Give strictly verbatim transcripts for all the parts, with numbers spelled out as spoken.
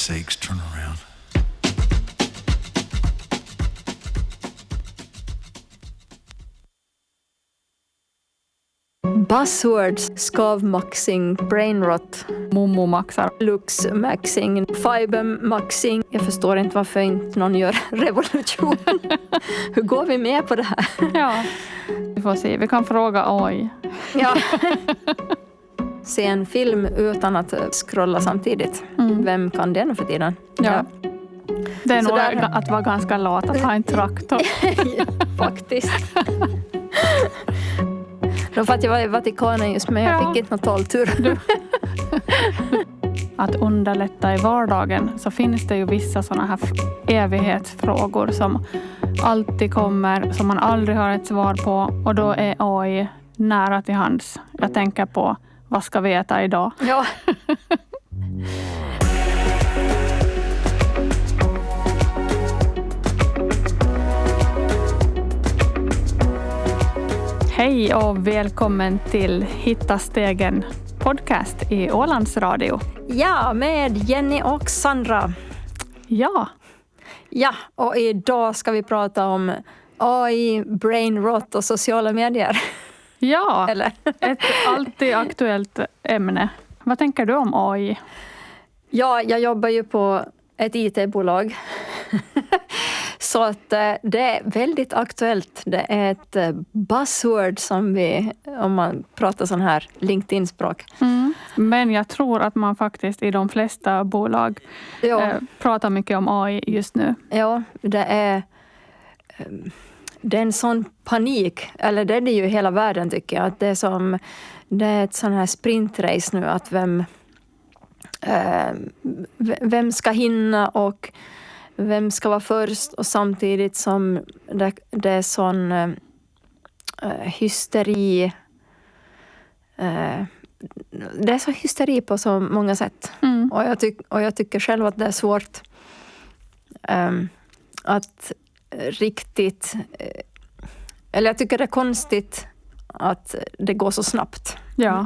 sakes, turn around. Buzzwords, skavmaxing, brainrot, Momo-maxar. luxmaxing, fibermaxing. Jag förstår inte varför inte någon gör revolution. Hur går vi med på det här? Ja, vi får se. Vi kan fråga A I. Ja. Se en film utan att scrolla samtidigt. Mm. Vem kan det nu för tiden? Ja. Ja. Det är Så nog där... att vara ganska lat att ha en traktor. Ja, faktiskt. Då för att jag var i Vatikanen just, men jag Ja. fick inte någon taltur. Att underlätta i vardagen, så finns det ju vissa sådana här evighetsfrågor som alltid kommer, som man aldrig har ett svar på, och då är A I nära till hands. Jag tänker på, vad ska vi äta idag? Ja. Hej och välkommen till Hitta stegen podcast i Ålands Radio. Ja, med Jenny och Sandra. Ja. Ja, och idag ska vi prata om A I, brainrot och sociala medier. Ja, Eller? ett alltid aktuellt ämne. Vad tänker du om A I? Ja, jag jobbar ju på ett I T-bolag. Så att det är väldigt aktuellt. Det är ett buzzword som vi, om man pratar sån här LinkedIn-språk. Mm. Men jag tror att man faktiskt i de flesta bolag Ja. eh, pratar mycket om A I just nu. Ja, det är, det är en sån panik. Eller det är det ju i hela världen, tycker jag. Att det är som, det är ett sån här sprintrace nu. Att vem, eh, vem ska hinna och vem ska vara först, och samtidigt som det, det är sån eh, hysteri. Eh, det är så hysteri på så många sätt. Mm. Och, jag tyck, och jag tycker själv att det är svårt eh, att riktigt... Eh, eller jag tycker det är konstigt att det går så snabbt. Ja.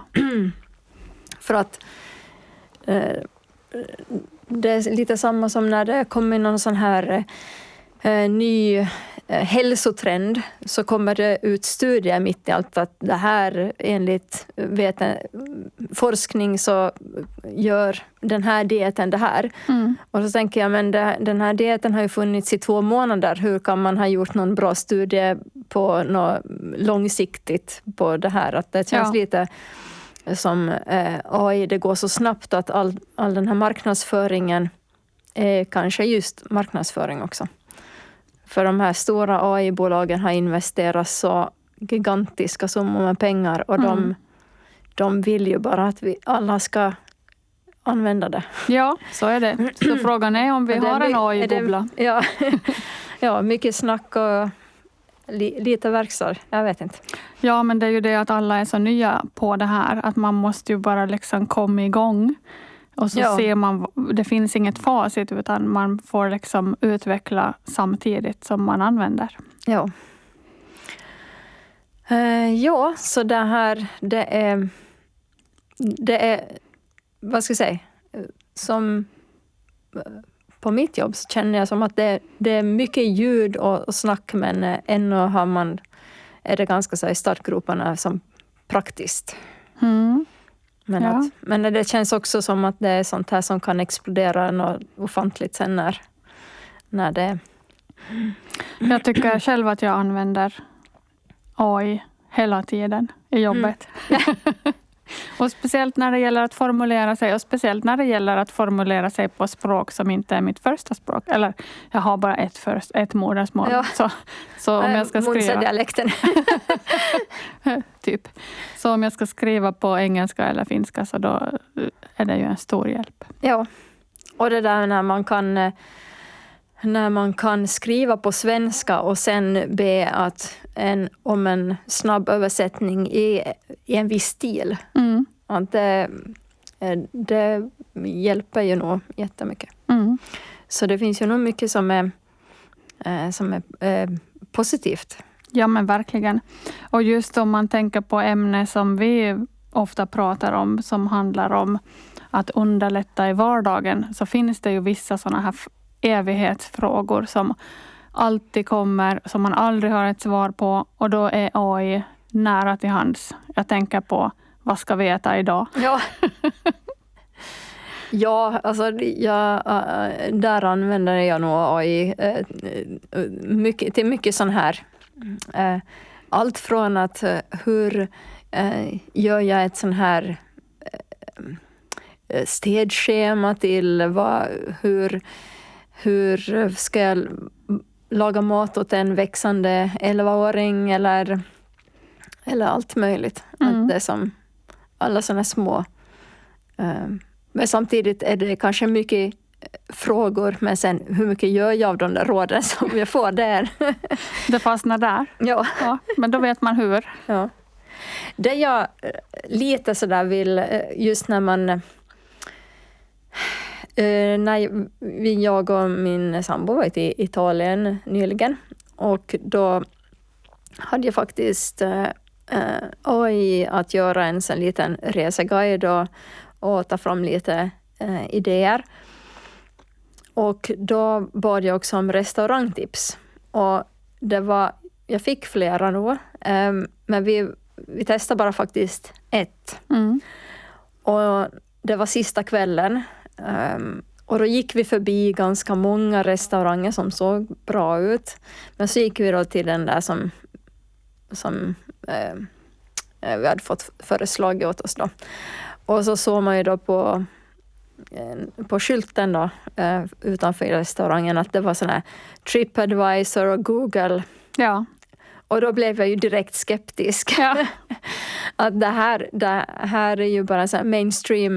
För att eh, det är lite samma som när det kommer någon sån här eh, ny eh, hälsotrend, så kommer det ut studier mitt i allt att det här enligt veten, forskning så gör den här dieten det här. Mm. Och så tänker jag, men det, den här dieten har ju funnits i två månader. Hur kan man ha gjort någon bra studie på något långsiktigt på det här? Att det känns Ja. lite som eh, A I, det går så snabbt att all, all den här marknadsföringen är kanske just marknadsföring också. För de här stora A I-bolagen har investerat så gigantiska summor med pengar, och Mm. de, de vill ju bara att vi alla ska använda det. Ja, så är det. Så frågan är om vi Är det har en my- A är det- I-bubbla. Ja, ja, mycket snack och li, lite verkstad. Jag vet inte. Ja, men det är ju det att alla är så nya på det här. Att man måste ju bara liksom komma igång. Och så Ja. ser man, det finns inget facit, utan man får liksom utveckla samtidigt som man använder. Ja. Uh, ja, så det här, det är, det är, vad ska jag säga, som på mitt jobb så känner jag som att det, det är mycket ljud och, och snack, men uh, ännu har man, är det ganska så i startgroparna som praktiskt. Mm. Men, Ja. att, men det känns också som att det är sånt här som kan explodera något ofantligt sen när, när det... Jag tycker själv att jag använder A I hela tiden i jobbet. Mm. Och speciellt när det gäller att formulera sig, och speciellt när det gäller att formulera sig på språk som inte är mitt första språk. Eller jag har bara ett, först, ett modersmål. Ja. Så, så om jag ska skriva... Munsa-dialekten. typ. Så om jag ska skriva på engelska eller finska, så då är det ju en stor hjälp. Ja, och det där när man kan när man kan skriva på svenska och sen be att en, om en snabb översättning i, i en viss stil. Mm. Att det, det hjälper ju nog jättemycket. Mm. Så det finns ju nog mycket som är, som är eh, positivt. Ja, men verkligen. Och just om man tänker på ämnen som vi ofta pratar om, som handlar om att underlätta i vardagen så finns det ju vissa sådana här evighetsfrågor som alltid kommer, som man aldrig har ett svar på, och då är A I nära till hands. Jag tänker på, vad ska vi äta idag? Ja. Ja, alltså jag, där använder jag nog A I mycket, till mycket sån här. Allt från att hur gör jag ett sån här städschema till vad, hur, hur ska jag laga mat åt en växande elvaåring eller, eller allt möjligt. Mm. Att det är som alla såna små. Men samtidigt är det kanske mycket frågor, men sen hur mycket gör jag av de där råden som jag får där? Det fastnar där. Ja. Ja, men då vet man hur. Ja. Det jag lite sådär vill, just när man när vi, jag och min sambo var i Italien nyligen, och då hade jag faktiskt A I att göra en sån liten reseguide och, och ta fram lite eh, idéer. Och då bad jag också om restaurangtips. Och det var, jag fick flera då, eh, men vi, vi testade bara faktiskt ett. Mm. Och det var sista kvällen. Eh, och då gick vi förbi ganska många restauranger som såg bra ut. Men så gick vi då till den där som, som eh, vi hade fått föreslaget åt oss då. Och så såg man ju då på, på skylten då, utanför restaurangen att det var sån här TripAdvisor och Google. Ja. Och då blev jag ju direkt skeptisk. Ja. Att det här, det här är ju bara så här mainstream.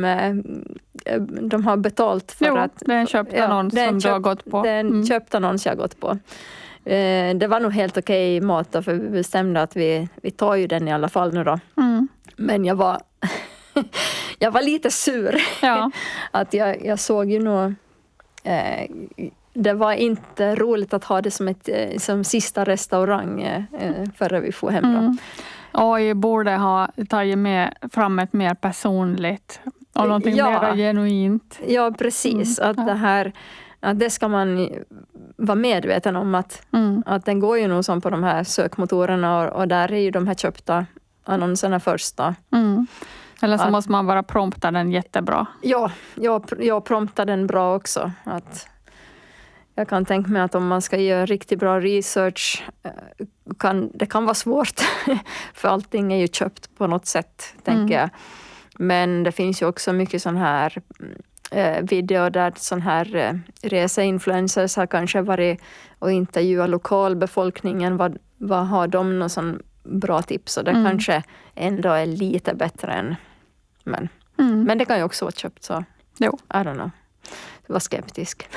De har betalt för jo, att... det är en köpt annons ja, som köpt, du har gått på. Det är en mm. köpt annons jag har gått på. Det var nog helt okej mat då, för vi bestämde att vi, vi tar ju den i alla fall nu då. Mm. Men jag var, jag var lite sur. Ja. Att jag, jag såg ju nog... Eh, det var inte roligt att ha det som, ett, som sista restaurang eh, före vi får hem då. Mm. A I borde ha tagit med fram ett mer personligt och någonting ja. mer genuint. Ja, precis. Mm. Att ja. det här... Att det ska man vara medveten om att, mm. att den går ju nog som på de här sökmotorerna och, och där är ju de här köpta annonserna första. Mm. Eller så att, måste man bara prompta den jättebra. Ja, jag, jag promptar den bra också. Att jag kan tänka mig att om man ska göra riktigt bra research kan, det kan vara svårt. För allting är ju köpt på något sätt, tänker mm. jag. Men det finns ju också mycket sån här video där sån här eh, reseinfluencers har kanske varit och intervjuat lokalbefolkningen. Vad, vad har de någon sån bra tips? Och det mm. kanske ändå är lite bättre än... Men, mm. men det kan ju också vara köpt, så jo. I don't know. Jag var skeptisk.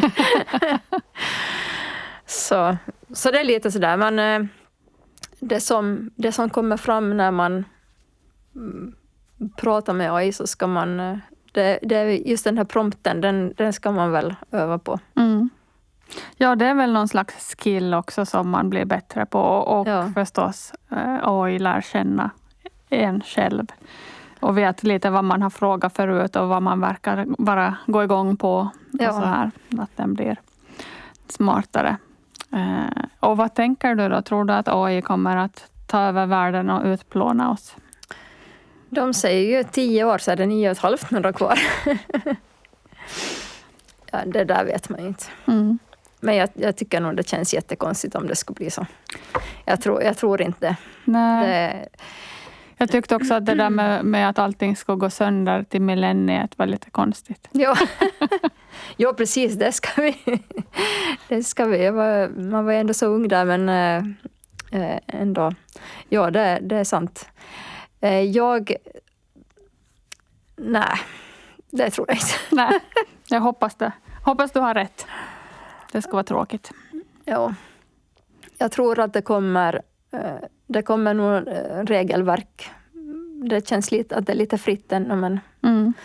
så, så det är lite sådär. Men eh, det, som, det som kommer fram när man mm, pratar med A I, så ska man... Eh, Det, det är just den här prompten, den, den ska man väl öva på. Mm. Ja, det är väl någon slags skill också som man blir bättre på. Och ja. förstås eh, A I lär känna en själv. Och vet lite vad man har frågat förut och vad man verkar bara gå igång på. Ja. Och så här, att den blir smartare. Eh, och vad tänker du då? Tror du att A I kommer att ta över världen och utplåna oss? De säger ju tio år, så är det nio och ett halvt några kvar. ja, det där vet man ju inte. Mm. Men jag, jag tycker nog det känns jättekonstigt om det skulle bli så. Jag tror, jag tror inte. Nej. Det... Jag tyckte också att det där med, med att allting ska gå sönder till millenniet var lite konstigt. Ja, ja precis. Det ska vi. det ska vi. Jag var, man var ändå så ung där, men äh, ändå. Ja, det, det är sant. Jag... Nej, det tror jag inte. Nej, jag hoppas det. Hoppas du har rätt. Det ska vara tråkigt. Ja, jag tror att det kommer... Det kommer nog regelverk. Det känns lite att det är lite fritt ännu, men... Mm.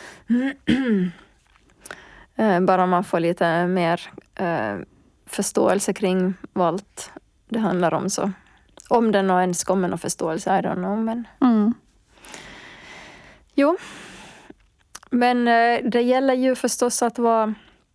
Bara man får lite mer förståelse kring vad allt det handlar om, så... Om det nog ens kommer någon förståelse, I don't know, men... Mm. Jo. Men eh, det gäller ju förstås att vara,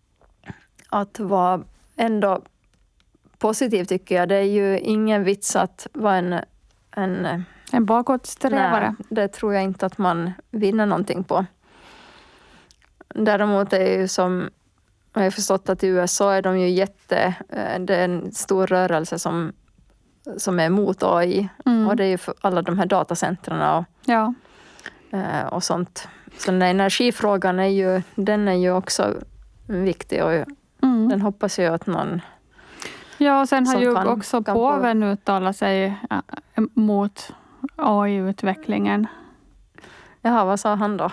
att vara ändå positiv, tycker jag. Det är ju ingen vits att vara en... En, en bakåtsträvare. Nej, det tror jag inte att man vinner någonting på. Däremot är det ju som... Jag har förstått att i U S A är de ju jätte... Det är en stor rörelse som, som är emot A I. Mm. Och det är ju för alla de här datacentrarna och, Ja. och sånt. Så den energifrågan är ju, den är ju också viktig. Och Mm. den hoppas jag att någon... Ja, och sen har som ju kan- också kan påven uttalat sig äh, mot A I-utvecklingen. Jaha, vad sa han då?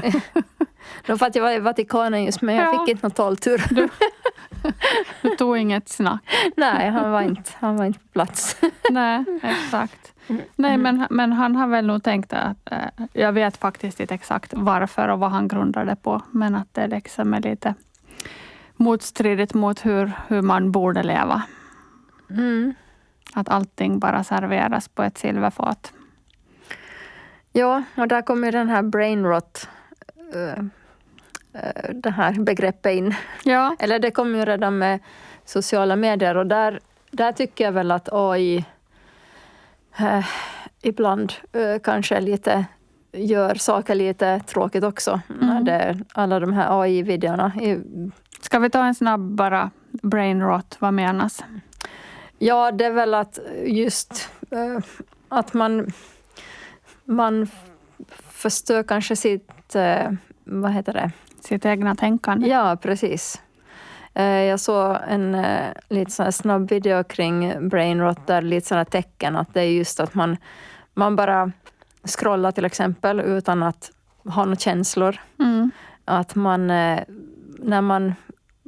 Då för att jag var i Vatikanen just, men jag Ja. fick inte någon taltur. Du tog inget snack. Nej, han var inte, han var inte på plats. Nej, exakt. Nej, men, men han har väl nog tänkt att, äh, jag vet faktiskt inte exakt varför och vad han grundar det på, men att det liksom är lite motstridigt mot hur, hur man borde leva. Mm. Att allting bara serveras på ett silverfat. Ja, och där kommer den här brain rot, uh, uh, det här begreppet in. Ja, Eller det kommer ju redan med sociala medier, och där, där tycker jag väl att A I uh, ibland uh, kanske lite gör saker lite tråkigt också. Mm. När det, alla de här A I-videorna. ska vi ta en snabb bara brain rot, vad menas? Ja, det är väl att just uh, att man man f- förstör kanske sitt, uh, vad heter det? Sitt egna tänkande? Ja, precis. Uh, jag såg en uh, lite sån här snabb video kring brain rot, där lite sådana tecken att det är just att man, man bara scrollar till exempel utan att ha några känslor. Mm. Att man, uh, när man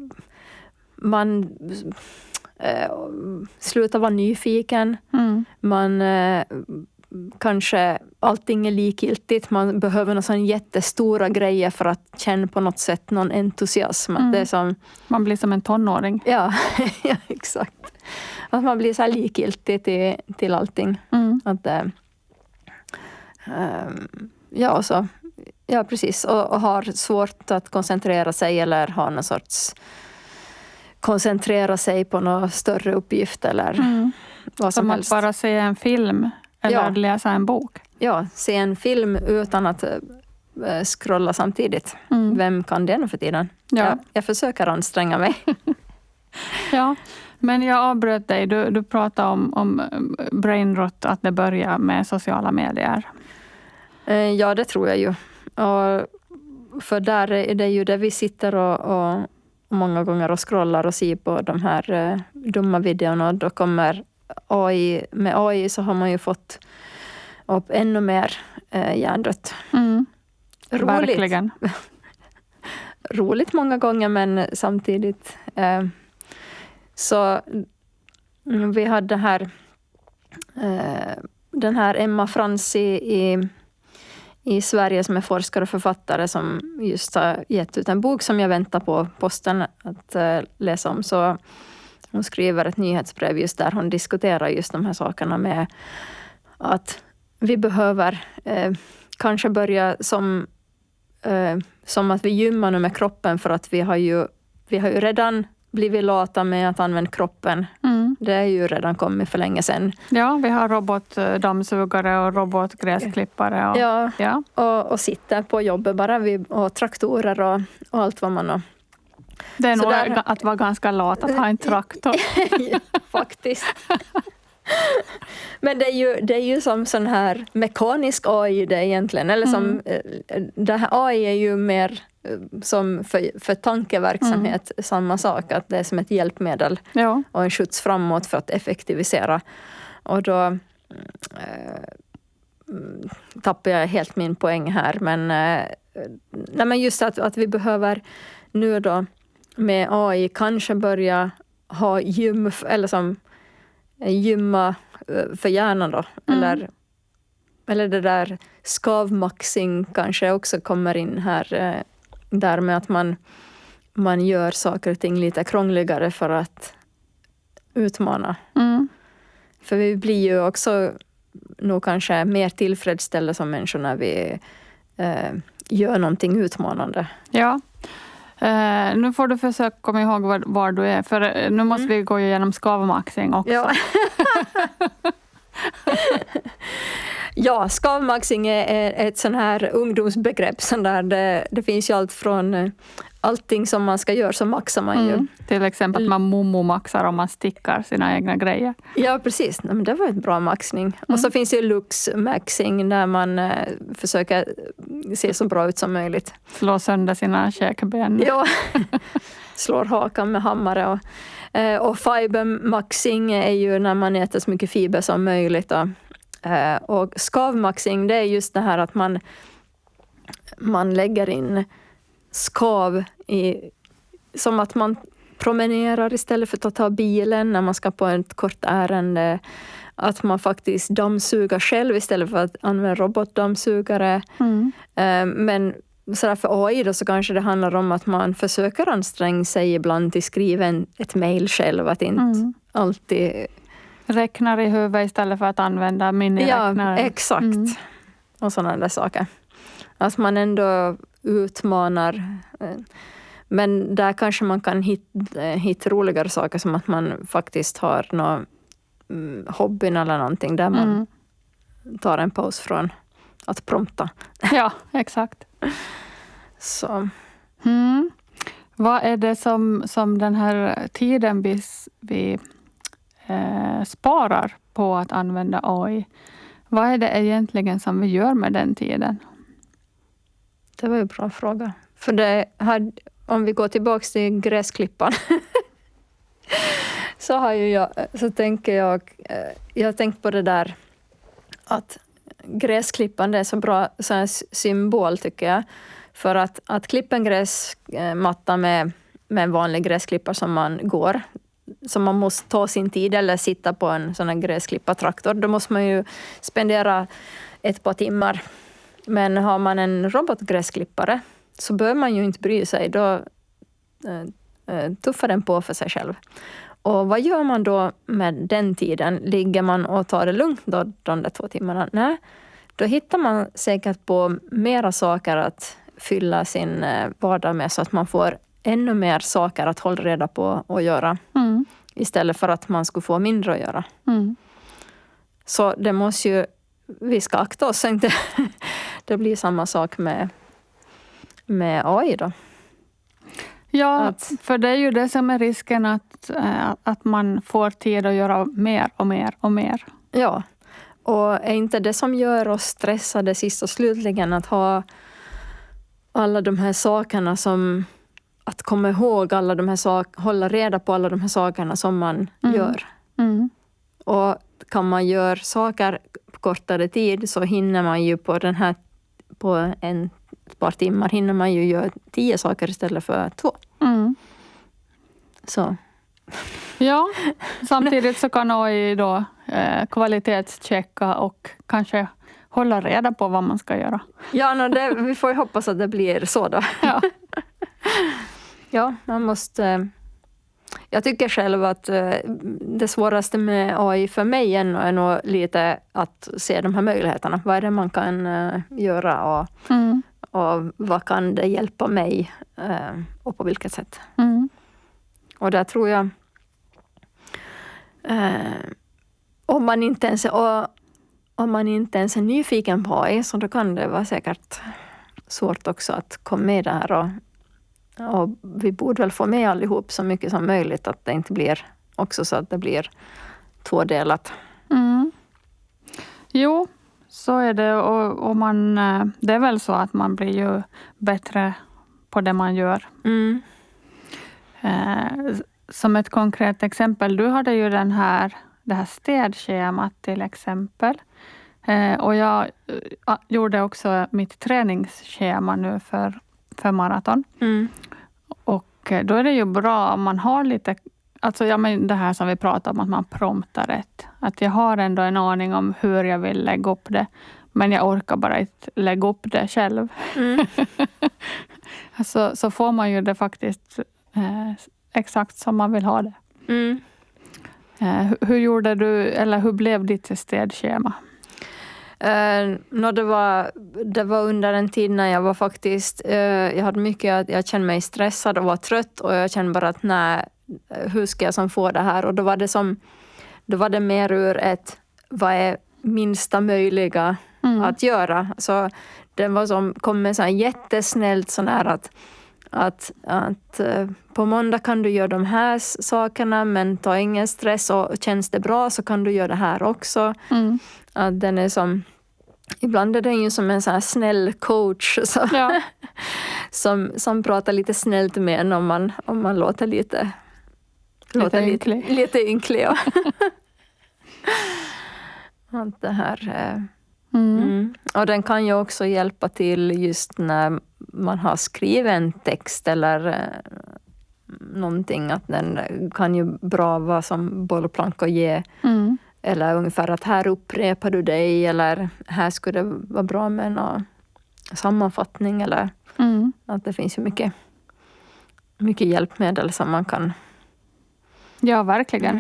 man uh, slutar vara nyfiken, Mm. man uh, kanske allting är likgiltigt. Man behöver några sån jättestora grejer för att känna på något sätt någon entusiasm. Mm. Att det är som, Man blir som en tonåring. ja, ja, exakt. Att man blir så här likgiltig till, till allting. Mm. Att, äh, ja, så, ja, precis. Och, och har svårt att koncentrera sig eller ha någon sorts koncentrera sig på någon större uppgift eller Mm. vad som Som helst. att bara se en film eller Ja. läsa en bok. Ja, se en film utan att äh, scrolla samtidigt. Mm. Vem kan det nu för tiden? Ja. Jag, jag försöker anstränga mig. Ja, men jag avbröt dig. Du, du pratade om, om brain rot, att det börjar med sociala medier. Eh, ja, det tror jag ju. Och för där är det ju det vi sitter och, och, och många gånger och scrollar och ser på de här eh, dumma videorna. Och då kommer A I, med A I så har man ju fått upp ännu mer eh, hjärndött. Mm. Roligt. Verkligen. Roligt många gånger, men samtidigt eh, så mm, vi hade här eh, den här Emma Frans i, i, i Sverige som är forskare och författare som just har gett ut en bok som jag väntar på posten att eh, läsa om. Så hon skriver ett nyhetsbrev just där hon diskuterar just de här sakerna med att vi behöver eh, kanske börja som eh, som att vi gymmar nu med kroppen, för att vi har ju, vi har ju redan blivit lata med att använda kroppen. Mm. Det är ju redan kommit för länge sedan. Ja, vi har robotdammsugare och robotgräsklippare. Och, Ja, ja. och, och sitter på jobbet bara, vi, och traktorer och, och allt vad man har. Det är Så nog där- att vara ganska lat att ha en traktor. Faktiskt. Men det är ju, det är ju som sån här mekanisk A I det egentligen. Eller som, Mm. eh, det här A I är ju mer eh, som för, för tankeverksamhet samma sak. Att det är som ett hjälpmedel Ja. och en skjuts framåt för att effektivisera. Och då eh, mm, tappar jag helt min poäng här. Men, eh, nej, men just att, att vi behöver nu då med A I kanske börja ha gym, eller som gymma eh, för hjärnan då. Mm. Eller, eller det där skavmaxing kanske också kommer in här. Eh, där med att man, man gör saker och ting lite krångligare för att utmana. Mm. För vi blir ju också nog kanske mer tillfredsställda som människor när vi eh, gör någonting utmanande. Ja. Uh, nu får du försöka komma ihåg var, var du är. För uh, nu måste mm. vi gå igenom skavmaxing också. Ja, ja skavmaxing är ett sån här ungdomsbegrepp. Sån där det, det finns ju allt från uh, allting som man ska göra så maxar man ju. Mm. Till exempel att man momo-maxar om man stickar sina egna grejer. Ja, precis. Men det var ett bra maxning. Mm. Och så finns det lux-maxing där man uh, försöker se så bra ut som möjligt. Slå sönder sina käkben. Ja, slår hakan med hammare. Och, uh, och fibermaxing är ju när man äter så mycket fiber som möjligt. Och, uh, och skavmaxing, det är just det här att man, man lägger in skav i, som att man promenerar istället för att ta bilen när man ska på ett kort ärende. Att man faktiskt dammsuger själv istället för att använda robotdammsugare. Mm. Men så för A I då så kanske det handlar om att man försöker anstränga sig ibland till skriva ett mejl själv. Att inte mm. alltid... Räknar i huvudet istället för att använda miniräknare. Ja, exakt. Mm. Och sådana där saker. Att man ändå utmanar. Men där kanske man kan hitta, hitta roligare saker som att man faktiskt har någon hobbyn eller någonting där man mm. tar en paus från att prompta. Ja, exakt. Så. Mm. Vad är det som, som den här tiden vi, vi eh, sparar på att använda A I? Vad är det egentligen som vi gör med den tiden? Det var ju en bra fråga. För det här, om vi går tillbaka till gräsklippan så har ju jag, så tänker jag, jag har tänkt på det där att gräsklippan, det är så bra så här symbol tycker jag. För att, att klippa en gräsmatta med, med en vanlig gräsklippa som man går, som man måste ta sin tid eller sitta på en sån här gräsklippartraktor, då måste man ju spendera ett par timmar. Men har man en robotgräsklippare så bör man ju inte bry sig. Då eh, tuffar den på för sig själv. Och vad gör man då med den tiden? Ligger man och tar det lugnt då, de där två timmarna? Nej, då hittar man säkert på mera saker att fylla sin vardag med så att man får ännu mer saker att hålla reda på och göra. Mm. Istället för att man skulle få mindre att göra. Mm. Så det måste ju, vi ska akta oss så inte det blir samma sak med, med A I då. Ja, att, för det är ju det som är risken att, att man får tid att göra mer och mer och mer. Ja, och är inte det som gör oss stressade sist och slutligen att ha alla de här sakerna som, att komma ihåg alla de här sakerna, hålla reda på alla de här sakerna som man mm. gör. Mm. Och kan man göra saker på kortare tid så hinner man ju på den här, på en ett par timmar hinner man ju göra tio saker istället för två. Mm. Så. Ja, samtidigt så kan A I då eh, kvalitetschecka och kanske hålla reda på vad man ska göra. Ja, no, det, vi får ju hoppas att det blir så då. Ja, ja man måste... Jag tycker själv att det svåraste med A I för mig är nog lite att se de här möjligheterna. Vad är det man kan göra och, mm. och vad kan det hjälpa mig och på vilket sätt. Mm. Och där tror jag om man inte ens är, om man inte ens är nyfiken på A I så då kan det vara säkert svårt också att komma med där och Och vi borde väl få med allihop så mycket som möjligt att det inte blir också så att det blir tvådelat. Mm. Jo, så är det. Och, och man, det är väl så att man blir ju bättre på det man gör. Mm. Eh, som ett konkret exempel, du hade ju den här, det här städschemat till exempel. Eh, och jag eh, gjorde också mitt träningsschema nu för för maraton. Mm. Och då är det ju bra om man har lite, alltså ja, men det här som vi pratar om att man promptar rätt. Att jag har ändå en aning om hur jag vill lägga upp det. Men jag orkar bara inte lägga upp det själv. Mm. alltså, så får man ju det faktiskt eh, exakt som man vill ha det. Mm. Eh, hur, hur gjorde du, eller hur blev ditt städschema? Uh, no, det, var, det var under en tid när jag var faktiskt, uh, jag hade mycket, jag kände mig stressad och var trött och jag kände bara att nej, hur ska jag som få det här? Och då var det som, då var det mer ur ett, vad är minsta möjliga mm. att göra? Så det var som, kom med så här jättesnällt sån här att, att, att uh, på måndag kan du göra de här sakerna men ta ingen stress och känns det bra så kan du göra det här också. Mm. Att den är som, ibland är den ju som en sån här snäll coach så, ja. som, som pratar lite snällt med en om man, om man låter lite lite låter ynklig. Lite, lite ynklig ja. Att det här, mm. Mm. Och den kan ju också hjälpa till just när man har skrivit en text eller eh, någonting, att den kan ju bra vara som bollplank och ge mm. eller ungefär att här upprepar du dig eller här skulle det vara bra med en sammanfattning eller mm. att det finns ju mycket, mycket hjälpmedel som man kan. Ja, verkligen.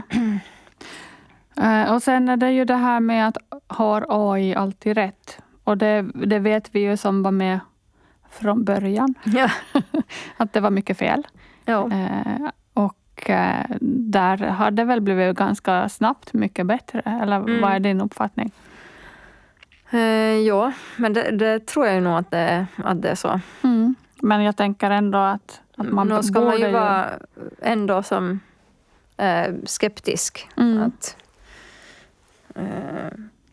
uh, och sen är det ju det här med att har A I alltid rätt? Och det, det vet vi ju som var med från början. Ja. Att det var mycket fel. Ja. Uh, och uh, där har det väl blivit ganska snabbt mycket bättre. Eller mm. vad är din uppfattning? Uh, ja, men det, det tror jag nog att det, att det är så. Mm. Men jag tänker ändå att, att man Nå ska borde man ju ju vara ändå som uh, skeptisk. Mm. Att uh,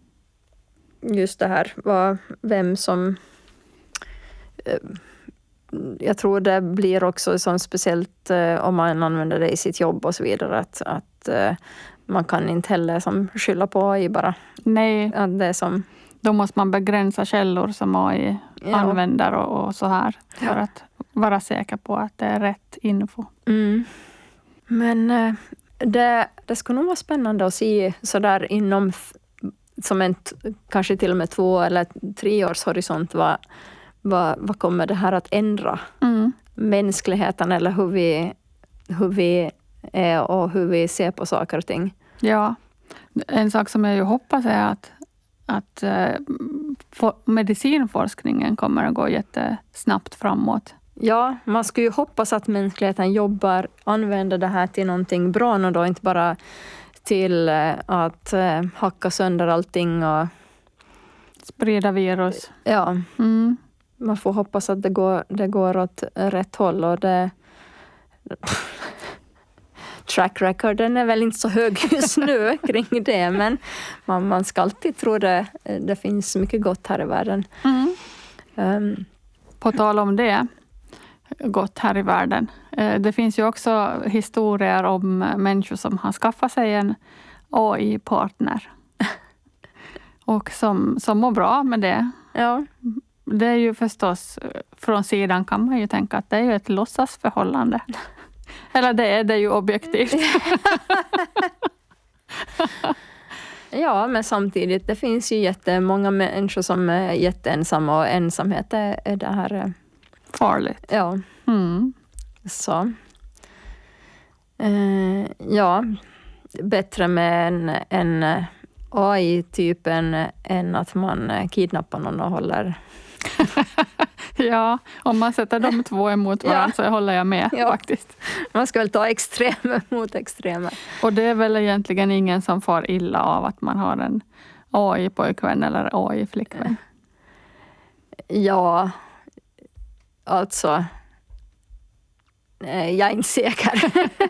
just det här var vem som uh, jag tror det blir också som speciellt uh, om man använder det i sitt jobb och så vidare att, att uh, man kan inte heller som skylla på A I bara. Nej, att det är som, då måste man begränsa källor som A I ja. använder och, och så här för ja. att vara säker på att det är rätt info. Mm. Men uh, det, det skulle nog vara spännande att se så där inom som en kanske till och med två eller tre års horisont vad, vad, vad kommer det här att ändra mm. mänskligheten eller hur vi, hur vi är och hur vi ser på saker och ting. Ja, en sak som jag ju hoppas är att, att uh, medicinforskningen kommer att gå jättesnabbt framåt. Ja, man skulle ju hoppas att mänskligheten jobbar, använder det här till någonting bra och då inte bara till att uh, hacka sönder allting och sprida virus. Ja, mm. man får hoppas att det går, det går åt rätt håll och det track recorden är väl inte så hög just nu kring det, men man, man ska alltid tro det, det finns mycket gott här i världen. Mm. Um, På tal om det, gott här i världen. Det finns ju också historier om människor som har skaffat sig en A I-partner. Och som, som mår bra med det. Ja. Det är ju förstås, från sidan kan man ju tänka att det är ju ett låtsasförhållande. Eller det är det ju objektivt. Ja, men samtidigt, det finns ju jättemånga människor som är jätteensamma och ensamhet är, är det här farligt. Ja. Mm. Så. Eh, ja, bättre med en, en A I-typ än, än att man kidnappar någon och håller. Ja, om man sätter de två emot varandra ja. så håller jag med ja. faktiskt. Man ska väl ta extremer mot extremer. Och det är väl egentligen ingen som får illa av att man har en A I-pojkvän eller A I-flickvän? Ja, alltså jag är inte säker.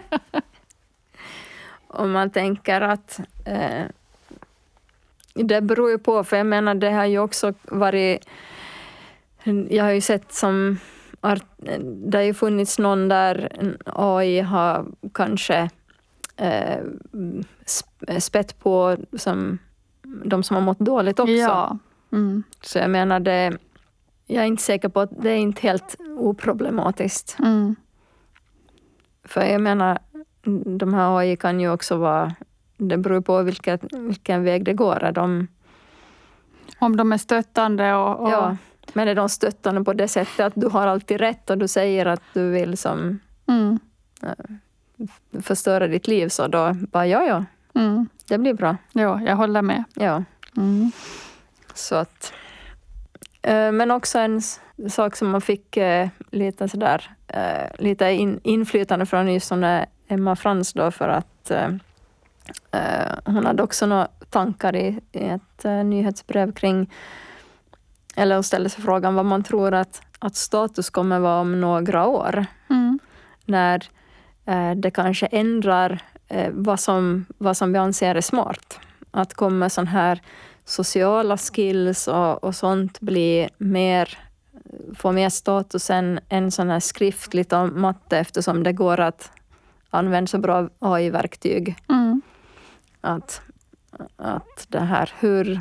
Om man tänker att eh, det beror ju på, för jag menar det har ju också varit, jag har ju sett som art, det har ju funnits någon där A I har kanske eh, spett på som de som har mått dåligt också. Ja. Mm. Så jag menar det, jag är inte säker på att det är inte helt oproblematiskt. Mm. För jag menar, de här A I kan ju också vara, det beror på vilka, vilken väg det går. Är de, om de är stöttande och, och... Ja, men är de stöttande på det sättet att du har alltid rätt och du säger att du vill som mm. förstöra ditt liv, så då bara ja, ja, mm. det blir bra. Ja, jag håller med. Ja. Mm. Så att, eh, men också en s- sak som man fick eh, lite sådär, eh, lite in, inflytande från just som det Emma Frans då, för att eh, eh, hon hade också några tankar i, i ett eh, nyhetsbrev kring, eller hon ställde sig frågan vad man tror att, att status kommer vara om några år. Mm. När eh, det kanske ändrar eh, vad, som, vad som vi anser är smart. Att kommer sån här sociala skills och, och sånt bli mer, få mer status än, än sån här skriftligt och matte, eftersom det går att använda så bra A I-verktyg. Mm. Att, att det här hur...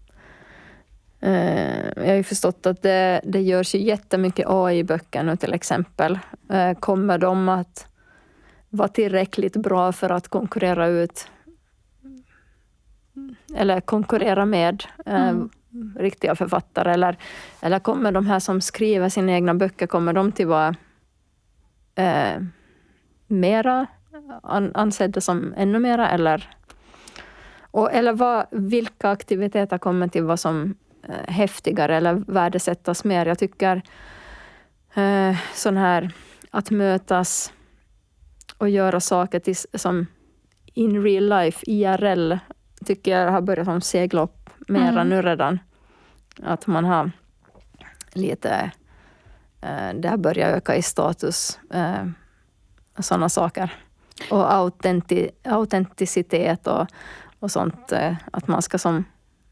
Eh, jag har ju förstått att det, det görs ju jättemycket A I-böcker nu till exempel. Eh, kommer de att vara tillräckligt bra för att konkurrera ut eller konkurrera med eh, Mm. riktiga författare? Eller, eller kommer de här som skriver sina egna böcker, kommer de till vara eh, mera an, ansedda som ännu mera? Eller, och, eller vad, vilka aktiviteter kommer till vara som eh, häftigare eller värdesättas mer? Jag tycker eh, sån här att mötas och göra saker till, som in real life, I R L, tycker jag har börjat som segla upp mera Mm. nu redan. Att man har lite, eh, det har börjat öka i status, eh, sådana saker. Och autenti, autenticitet och, och sånt, eh, att man ska som,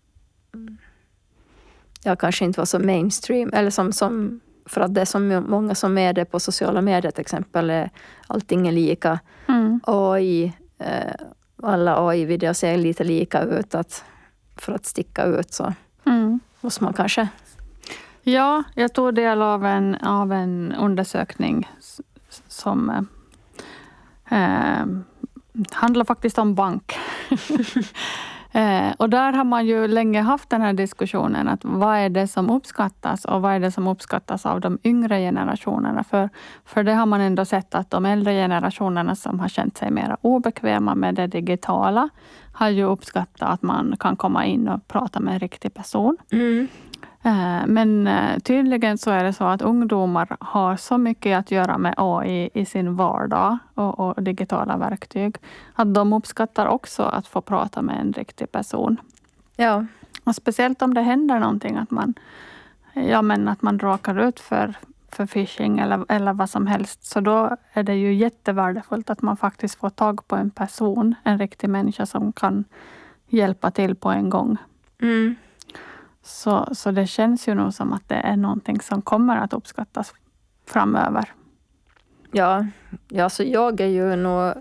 ja, kanske inte vara så mainstream, eller som, som för att det är så många som är det på sociala medier till exempel, är allting är lika. Mm. A I, eh, alla A I-videor ser lite lika ut, att för att sticka ut så Mm. måste man kanske... Ja, jag tog del av en, av en undersökning s- som eh, eh, handlar faktiskt om bank. eh, och där har man ju länge haft den här diskussionen att vad är det som uppskattas och vad är det som uppskattas av de yngre generationerna. För, för det har man ändå sett att de äldre generationerna som har känt sig mer obekväma med det digitala har ju uppskattat att man kan komma in och prata med en riktig person. Mm. Eh, Men eh, tydligen så är det så att ungdomar har så mycket att göra med A I i sin vardag och, och digitala verktyg att de uppskattar också att få prata med en riktig person. Ja. Och speciellt om det händer någonting, att man, ja, men att man råkar ut för, för phishing eller, eller vad som helst, så då är det ju jättevärdefullt att man faktiskt får tag på en person, en riktig människa som kan hjälpa till på en gång. Mm. Så, så det känns ju nog som att det är någonting som kommer att uppskattas framöver. Ja, ja, så jag är ju nog...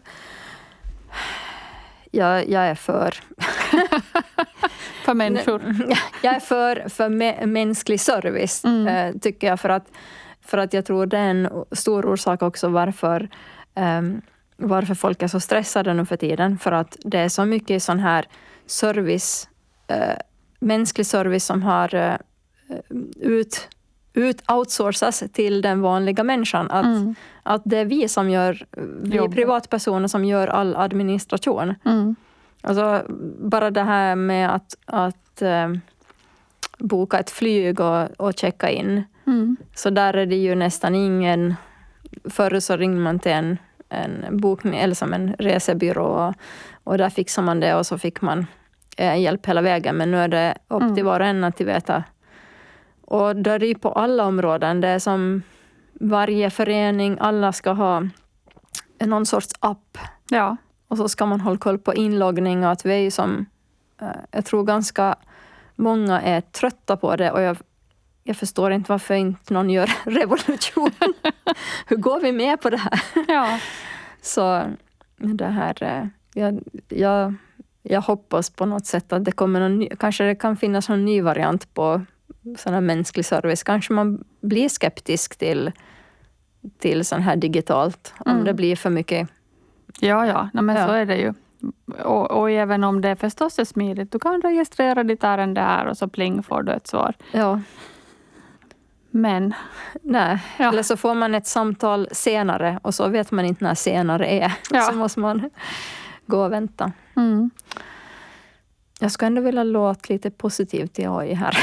Jag, jag är för... För människor. Jag är för, för mä- mänsklig service, Mm. eh, tycker jag. För att, för att jag tror det är en stor orsak också varför, eh, varför folk är så stressade nu för tiden. För att det är så mycket sån här service, eh, mänsklig service som har eh, ut, ut outsourcas till den vanliga människan. Att, Mm. att det är vi som gör, vi Jobb. privatpersoner som gör all administration. Mm. Alltså bara det här med att, att eh, boka ett flyg och, och checka in. Mm. Så där är det ju nästan ingen... Förr så ringde man till en, en bokning, eller som en resebyrå, och, och där fixar man det och så fick man eh, hjälp hela vägen. Men nu är det upp Mm. till var och en att veta. Och där är det ju på alla områden. Det är som varje förening, alla ska ha någon sorts app. Ja. Och så ska man hålla koll på inloggning, och att vi är ju som... Eh, jag tror ganska många är trötta på det, och jag, jag förstår inte varför inte någon gör revolution. Hur går vi med på det här? Ja. Så det här... Eh, jag, jag, jag hoppas på något sätt att det kommer någon ny... Kanske det kan finnas någon ny variant på sån här mänsklig service. Kanske man blir skeptisk till, till sån här digitalt. Om Mm. det blir för mycket... Ja, ja. Nej, men Ja. så är det ju. Och, och även om det förstås är smidigt. Du kan registrera ditt ärende här och så pling får du ett svar. Ja. Men Nej, Ja. eller så får man ett samtal senare och så vet man inte när senare är. Ja. Så måste man gå och vänta. mm. Jag skulle ändå vilja låta lite positivt till A I här.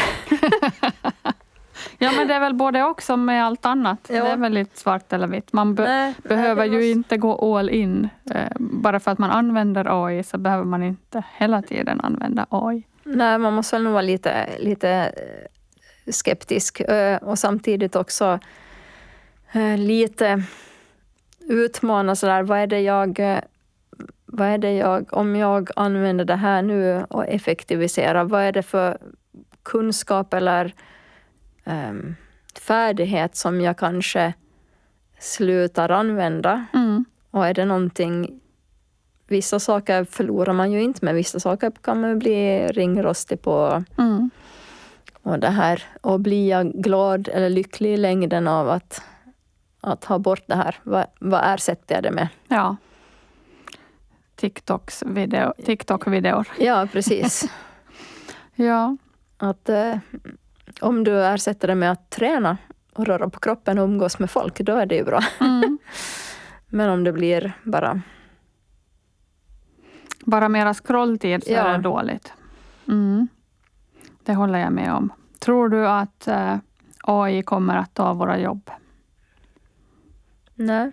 Ja, men det är väl både också med allt annat. Ja. Det är väl lite svart eller vitt. Man be- Nej, behöver nej, det ju måste- inte gå all in. Eh, bara för att man använder A I så behöver man inte hela tiden använda A I. Nej, man måste väl nog vara lite, lite eh, skeptisk eh, och samtidigt också eh, lite utmana sådär, vad är det jag, eh, vad är det jag, om jag använder det här nu och effektiviserar, vad är det för kunskap eller um, färdighet som jag kanske slutar använda? Mm. Och är det någonting, vissa saker förlorar man ju inte, men vissa saker kan man bli ringrostig på. Mm. Och det här, och blir jag glad eller lycklig i längden av att, att ha bort det här? Vad, vad ersätter jag det med? Ja. TikToks video, TikTok-videor. Ja, precis. Ja. Att eh, om du ersätter det med att träna och röra på kroppen och umgås med folk, då är det ju bra. Mm. Men om det blir bara... Bara mera scrolltid så Ja. är det dåligt. Mm. Det håller jag med om. Tror du att eh, A I kommer att ta våra jobb? Nej.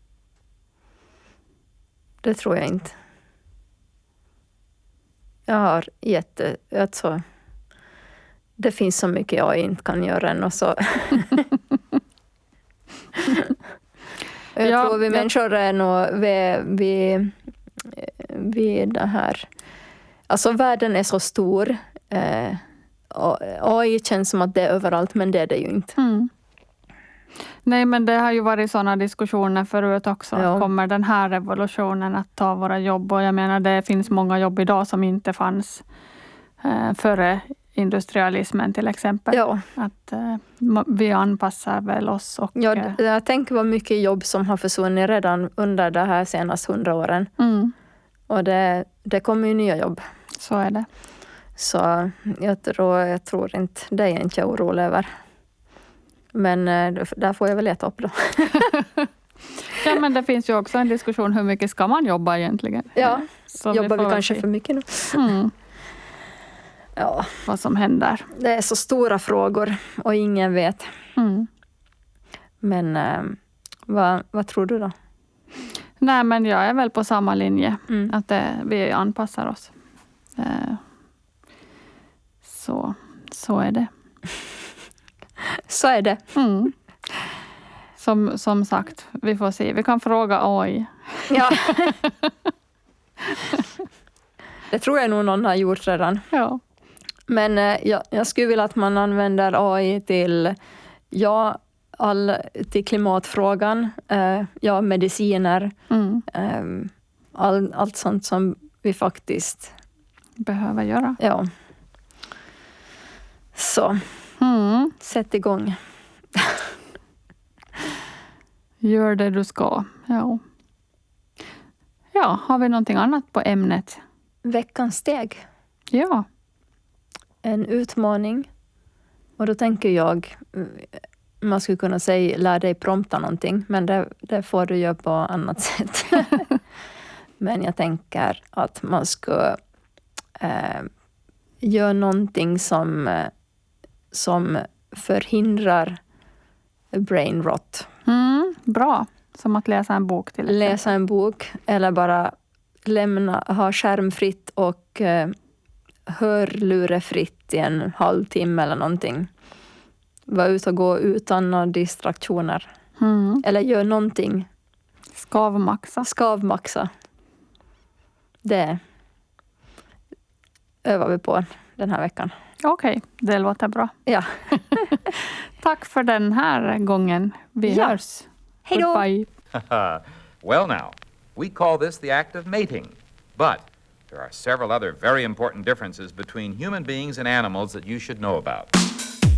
Det tror jag inte. Jag har jätte... Alltså, det finns så mycket jag inte kan göra än och så... jag Ja, tror vi jag- människor är nog vi, vi, vi det här... Alltså världen är så stor. Eh, och A I känns som att det är överallt, men det är det ju inte. Mm. Nej, men det har ju varit sådana diskussioner förut också. Ja. Kommer den här revolutionen att ta våra jobb? Och jag menar, det finns många jobb idag som inte fanns eh, före industrialismen till exempel. Ja, Att eh, ma- vi anpassar väl oss och... ja, eh, d- jag tänker vad mycket jobb som har försvunnit redan under de här senaste hundra åren. mm, Och det, det kommer ju nya jobb. så är det. Så jag tror, jag tror inte, det är jag inte orolig över. Men eh, där får jag väl leta upp då. Ja, men det finns ju också en diskussion, hur mycket ska man jobba egentligen? Ja, Så jobbar vi, får väl kanske se. för mycket nu? Mm, Ja, vad som händer. det är så stora frågor och ingen vet. Mm. Men eh, vad, vad tror du då? Nej, men jag är väl på samma linje. Mm. Att det, vi anpassar oss. Eh, så, så är det. Så är det. Mm. Som, som sagt, vi får se. Vi kan fråga A I. Ja. Det tror jag nog någon har gjort redan. Ja. Men eh, jag, jag skulle vilja att man använder A I till, ja, all, till klimatfrågan, eh, ja, mediciner, Mm. eh, all, allt sånt som vi faktiskt, Behöver göra. ja. Så, Mm. sätt igång. Gör det du ska. Ja. Ja, har vi någonting annat på ämnet? Veckans steg, Ja. en utmaning. Och då tänker jag, man skulle kunna säga lär dig prompta någonting, men det, det får du göra på annat sätt. Men jag tänker att man ska eh, göra någonting som, eh, som förhindrar brain rot. Mm. Bra. Som att läsa en bok till exempel. Läsa en bok eller bara lämna, ha skärmfritt och eh, hörlurefritt i en halvtimme eller någonting. Var ute och gå utan några distraktioner. Mm. Eller gör någonting. Skavmaxa. Skavmaxa. Det övar vi på den här veckan. Okej, det låter bra. Ja. Tack för den här gången. Vi Ja. hörs. Hej då! Goodbye. Well, now, we call this the act of mating. But there are several other very important differences between human beings and animals that you should know about.